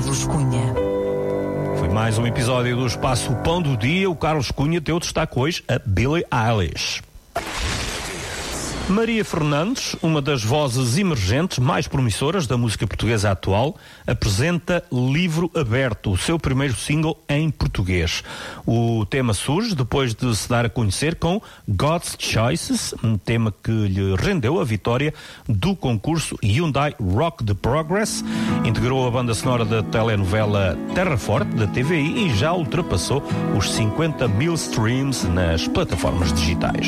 Carlos Cunha. Foi mais um episódio do Espaço Pão do Dia. O Carlos Cunha deu destaque hoje a Billie Eilish. Maria Fernandes, uma das vozes emergentes mais promissoras da música portuguesa atual, apresenta Livro Aberto, o seu primeiro single em português. O tema surge depois de se dar a conhecer com God's Choices, um tema que lhe rendeu a vitória do concurso Hyundai Rock the Progress. Integrou a banda sonora da telenovela Terra Forte, da TVI, e já ultrapassou os 50 mil streams nas plataformas digitais.